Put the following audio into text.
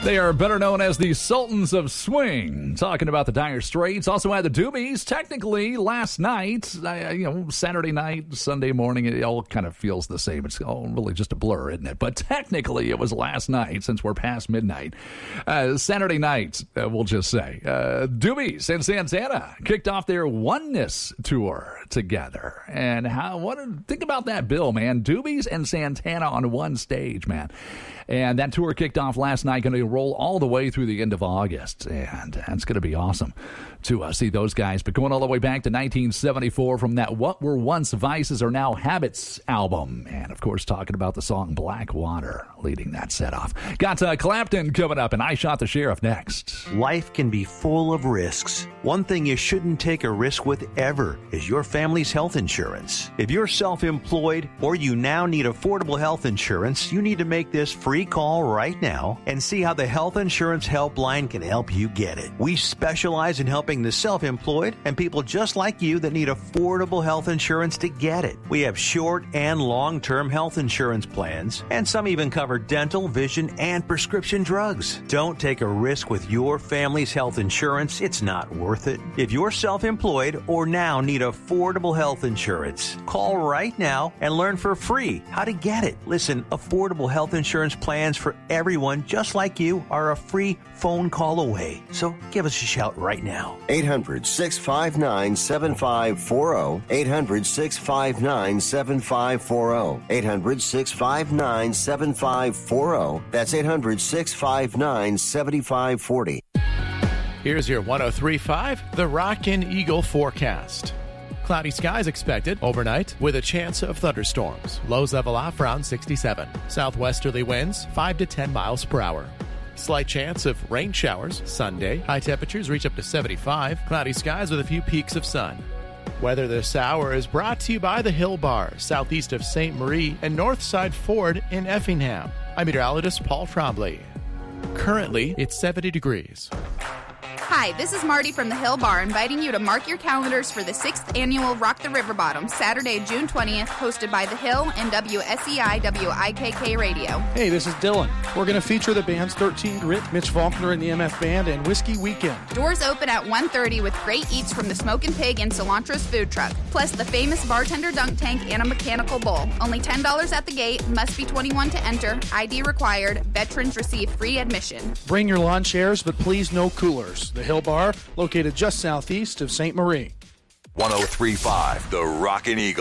They are better known as the Sultans of Swing. Talking about the Dire Straits. Also had the Doobies. Technically, last night, Saturday night, Sunday morning, it all kind of feels the same. It's all really just a blur, isn't it? But technically, it was last night, since we're past midnight. Saturday night, we'll just say. Doobies and Santana kicked off their Oneness tour together. And think about that bill, man. Doobies and Santana on one stage, man. And that tour kicked off last night, going to roll all the way through the end of August. And it's going to be awesome to see those guys. But going all the way back to 1974 from that What Were Once Vices Are Now Habits album. And, of course, talking about the song Black Water leading that set off. Got Clapton coming up, and I Shot the Sheriff next. Life can be full of risks. One thing you shouldn't take a risk with ever is your family's health insurance. If you're self-employed or you now need affordable health insurance, you need to make this free call right now and see how the Health Insurance Helpline can help you get it. We specialize in helping the self-employed and people just like you that need affordable health insurance to get it. We have short and long-term health insurance plans, and some even cover dental, vision, and prescription drugs. Don't take a risk with your family's health insurance. It's not worth it. If you're self-employed or now need affordable health insurance, call right now and learn for free how to get it. Listen, affordable health insurance plans for everyone just like you are a free phone call away. So give us a shout right now. 800-659-7540. 800-659-7540. 800-659-7540. That's 800-659-7540. Here's your 103.5 The Rockin' Eagle forecast. Cloudy skies expected overnight with a chance of thunderstorms. Lows level off around 67. Southwesterly winds 5 to 10 miles per hour. Slight chance of rain showers Sunday. High temperatures reach up to 75. Cloudy skies with a few peaks of sun. Weather this hour is brought to you by the Hill Bar, southeast of St. Marie and Northside Ford in Effingham. I'm meteorologist Paul Trombley. Currently, it's 70 degrees. Hi, this is Marty from the Hill Bar, inviting you to mark your calendars for the 6th annual Rock the River Bottom, Saturday, June 20th, hosted by The Hill and WSEI WIKK Radio. Hey, this is Dylan. We're going to feature the bands 13 Grit, Mitch Faulkner and the MF Band, and Whiskey Weekend. Doors open at 1:30 with great eats from the Smokin' Pig and Cilantro's food truck, plus the famous bartender dunk tank and a mechanical bull. Only $10 at the gate, must be 21 to enter, ID required, veterans receive free admission. Bring your lawn chairs, but please no coolers. The Hill Bar, located just southeast of St. Marie. 103.5 The Rockin' Eagle.